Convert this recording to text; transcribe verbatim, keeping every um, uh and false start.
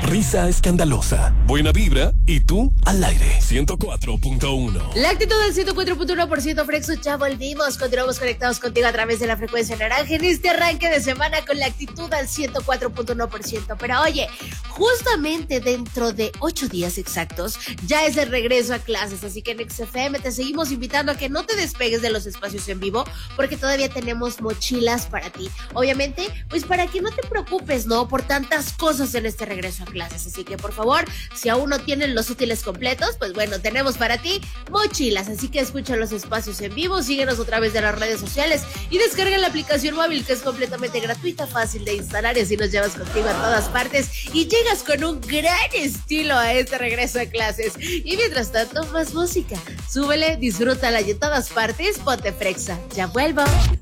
Risa escandalosa, buena vibra y tú al aire. ciento cuatro punto uno. La actitud del ciento cuatro punto uno por ciento Frexo, ya volvimos. Continuamos conectados contigo a través de la frecuencia naranja en este arranque de semana con la actitud al ciento cuatro punto uno por ciento. Pero oye, justamente dentro de ocho días exactos ya es el regreso a clases, así que en X F M te seguimos invitando a que no te despegues de los espacios en vivo porque todavía tenemos mochilas para ti. Obviamente, pues para que no te preocupes, ¿no? Por tantas cosas en este regreso a clases. Así que por favor, si aún no tienen los útiles completos, pues bueno, tenemos para ti mochilas. Así que escucha los espacios en vivo, síguenos a través de las redes sociales y descarga la aplicación móvil que es completamente gratuita, fácil de instalar y así nos llevas contigo a todas partes y llegas con un gran estilo a este regreso a clases. Y mientras tanto, más música. Súbele, disfrútala y en todas partes, ponte Frexa. Ya vuelvo.